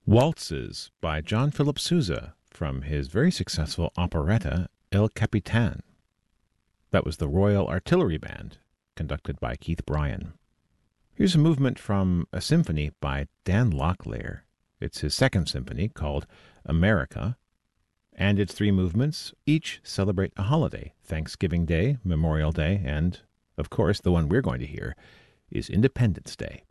Waltzes by John Philip Sousa from his very successful operetta El Capitan. That was the Royal Artillery Band, conducted by Keith Bryan. Here's a movement from a symphony by Dan Locklear. It's his second symphony called America, and its three movements each celebrate a holiday: Thanksgiving Day, Memorial Day, and, of course, the one we're going to hear is Independence Day.